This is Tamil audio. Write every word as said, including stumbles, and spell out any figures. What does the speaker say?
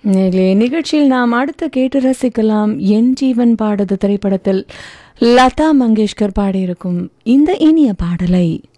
நேயர்களே, நிகழ்ச்சியில் நாம் அடுத்து கேட்டு ரசிக்கலாம் என் ஜீவன் பாடுது திரைப்படத்தில் லதா மங்கேஷ்கர் பாடியிருக்கும் இந்த இனிய பாடலை.